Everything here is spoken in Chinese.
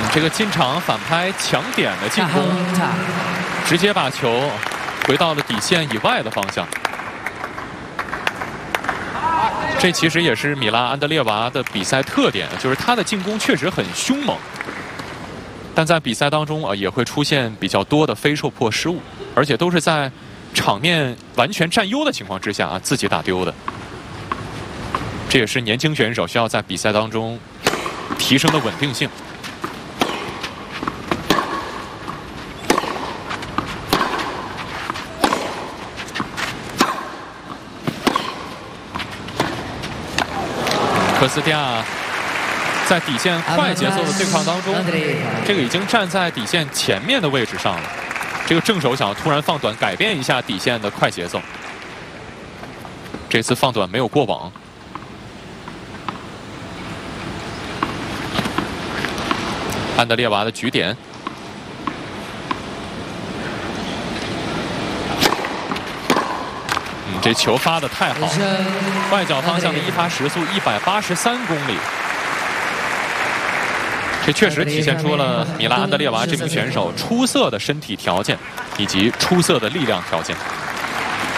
这个进场反拍抢点的进攻，直接把球回到了底线以外的方向。这其实也是米拉安德烈娃的比赛特点，就是他的进攻确实很凶猛，但在比赛当中也会出现比较多的非受迫失误，而且都是在场面完全占优的情况之下自己打丢的。这也是年轻选手需要在比赛当中提升的稳定性。科斯蒂亚在底线快节奏的对抗当中，这个已经站在底线前面的位置上了。这个正手想要突然放短，改变一下底线的快节奏。这次放短没有过网。安德烈娃的举点，这球发的太好，外脚方向的一发时速183公里，这确实体现出了米拉安德烈娃这名选手出色的身体条件以及出色的力量条件。